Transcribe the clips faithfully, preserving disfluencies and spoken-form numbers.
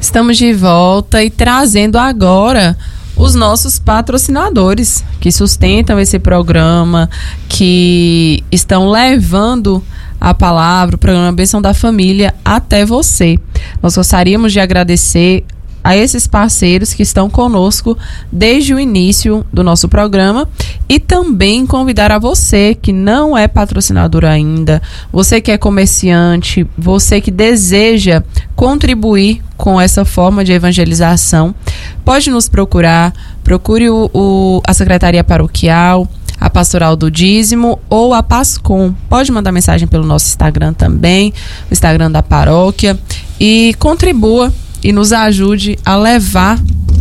Estamos de volta e trazendo agora os nossos patrocinadores que sustentam esse programa, que estão levando a palavra, o programa Bênção da Família até você. Nós gostaríamos de agradecer a esses parceiros que estão conosco desde o início do nosso programa e também convidar a você que não é patrocinador ainda, você que é comerciante, você que deseja contribuir com essa forma de evangelização, pode nos procurar, procure o, o, a Secretaria Paroquial, a Pastoral do Dízimo ou a Pascom. Pode mandar mensagem pelo nosso Instagram também, o Instagram da paróquia, e contribua e nos ajude a levar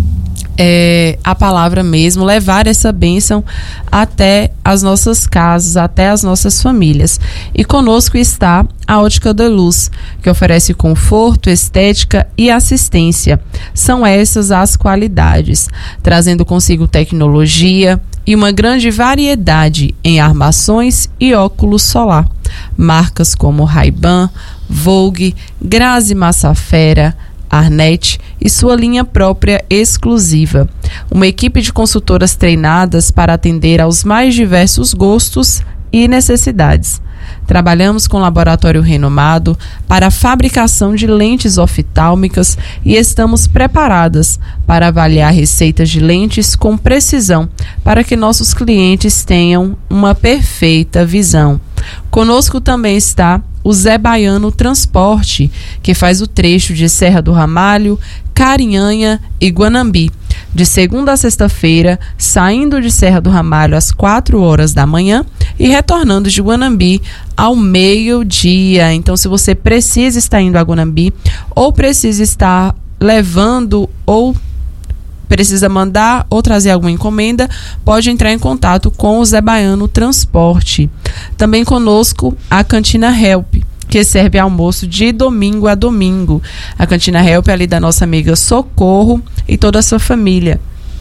é, a palavra mesmo, levar essa bênção até as nossas casas, até as nossas famílias. E conosco está a Ótica da Luz, que oferece conforto, estética e assistência. São essas as qualidades, trazendo consigo tecnologia e uma grande variedade em armações e óculos solar. Marcas como Ray-Ban, Vogue, Grazi Massafera, Arnett e sua linha própria exclusiva. Uma equipe de consultoras treinadas para atender aos mais diversos gostos e necessidades. Trabalhamos com laboratório renomado para a fabricação de lentes oftálmicas e estamos preparadas para avaliar receitas de lentes com precisão para que nossos clientes tenham uma perfeita visão. Conosco também está o Zé Baiano Transporte, que faz o trecho de Serra do Ramalho, Carinhanha e Guanambi, de segunda a sexta-feira, saindo de Serra do Ramalho às quatro horas da manhã e retornando de Guanambi ao meio-dia. Então, se você precisa estar indo a Guanambi ou precisa estar levando ou precisa mandar ou trazer alguma encomenda, pode entrar em contato com o Zé Baiano Transporte. Também conosco a Cantina Help, que serve almoço de domingo a domingo. A Cantina Help é ali da nossa amiga Socorro e toda a sua família,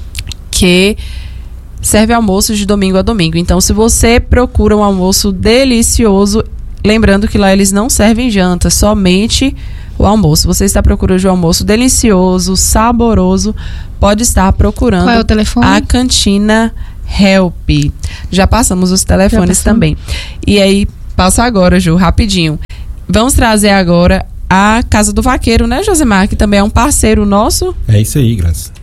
que serve almoço de domingo a domingo. Então, se você procura um almoço delicioso, lembrando que lá eles não servem janta, somente o almoço. Você está procurando de um almoço delicioso, saboroso, pode estar procurando. Qual é o telefone? A Cantina Help. Já passamos os telefones também. E aí, passa agora, Ju, rapidinho. Vamos trazer agora a Casa do Vaqueiro, né, Josemar? Que também é um parceiro nosso. É isso aí, Graça.